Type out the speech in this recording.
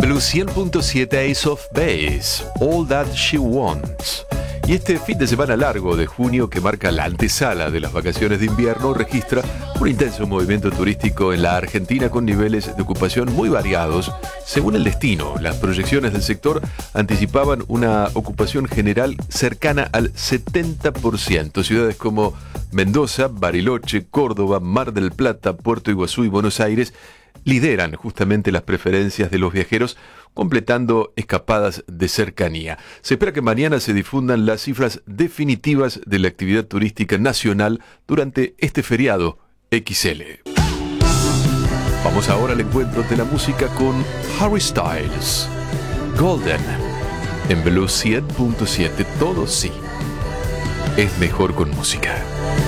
Blue 100.7 Ace of Base, All That She Wants. Y este fin de semana largo de junio, que marca la antesala de las vacaciones de invierno, registra un intenso movimiento turístico en la Argentina con niveles de ocupación muy variados según el destino. Las proyecciones del sector anticipaban una ocupación general cercana al 70%. Ciudades como Mendoza, Bariloche, Córdoba, Mar del Plata, Puerto Iguazú y Buenos Aires lideran justamente las preferencias de los viajeros, completando escapadas de cercanía. Se espera que mañana se difundan las cifras definitivas de la actividad turística nacional durante este feriado XL. Vamos ahora al encuentro de la música con Harry Styles. Golden, en Blue 100.7, todo sí es mejor con música.